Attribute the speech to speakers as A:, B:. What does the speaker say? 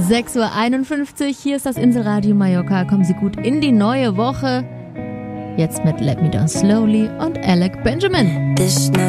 A: 6:51 Uhr, hier ist das Inselradio Mallorca. Kommen Sie gut in die neue Woche. Jetzt mit Let Me Down Slowly und Alec Benjamin.